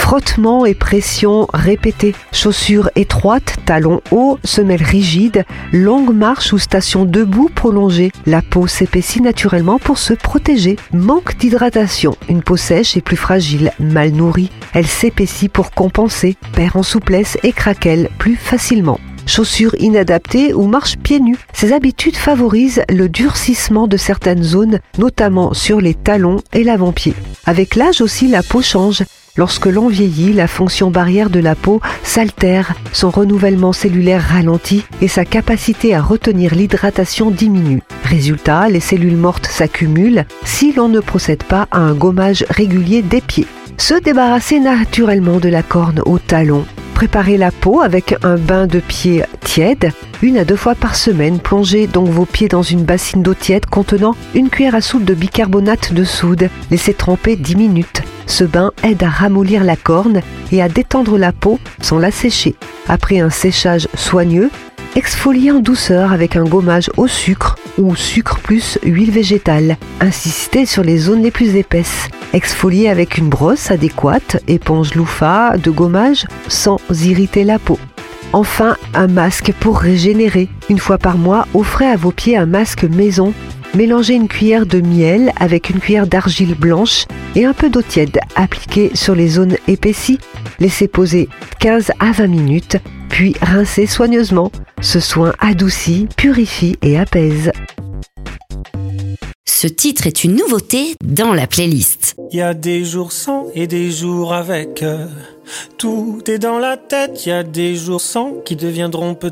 Frottement et pression répétée. Chaussures étroites, talons hauts, semelles rigides, longue marche ou station debout prolongée. La peau s'épaissit naturellement pour se protéger. Manque d'hydratation. Une peau sèche et plus fragile, mal nourrie. Elle s'épaissit pour compenser, perd en souplesse et craquelle plus facilement. Chaussures inadaptées ou marche pieds nus. Ces habitudes favorisent le durcissement de certaines zones, notamment sur les talons et l'avant-pied. Avec l'âge aussi, la peau change. Lorsque l'on vieillit, la fonction barrière de la peau s'altère, son renouvellement cellulaire ralentit et sa capacité à retenir l'hydratation diminue. Résultat, les cellules mortes s'accumulent si l'on ne procède pas à un gommage régulier des pieds. Se débarrasser naturellement de la corne au talon. Préparez la peau avec un bain de pieds tiède, 1 à 2 fois par semaine. Plongez donc vos pieds dans une bassine d'eau tiède contenant 1 cuillère à soupe de bicarbonate de soude. Laissez tremper 10 minutes. Ce bain aide à ramollir la corne et à détendre la peau sans la sécher. Après un séchage soigneux, exfoliez en douceur avec un gommage au sucre ou sucre plus huile végétale. Insistez sur les zones les plus épaisses. Exfoliez avec une brosse adéquate, éponge loofah de gommage sans irriter la peau. Enfin, un masque pour régénérer. 1 fois par mois, offrez à vos pieds un masque maison. Mélangez 1 cuillère de miel avec 1 cuillère d'argile blanche et un peu d'eau tiède. Appliquez sur les zones épaissies. Laissez poser 15 à 20 minutes, puis rincez soigneusement. Ce soin adoucit, purifie et apaise. Ce titre est une nouveauté dans la playlist. Il y a des jours sans et des jours avec. Tout est dans la tête, il y a des jours sans qui deviendront peut-être